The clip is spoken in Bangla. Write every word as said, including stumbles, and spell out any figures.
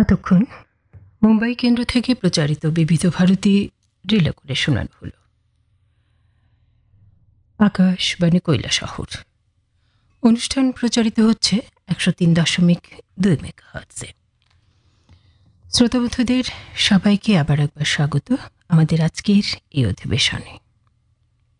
এতক্ষণ মুম্বাই কেন্দ্র থেকে প্রচারিত বিবিধ ভারতী রিলে করে শোনানো হল আকাশবাণী কৈলাসহর। অনুষ্ঠান প্রচারিত হচ্ছে একশো তিন দশমিক দুই মেগাহার্টজে। শ্রোতাবন্ধুদের সবাইকে আবার একবার স্বাগত আমাদের আজকের এই অধিবেশনে।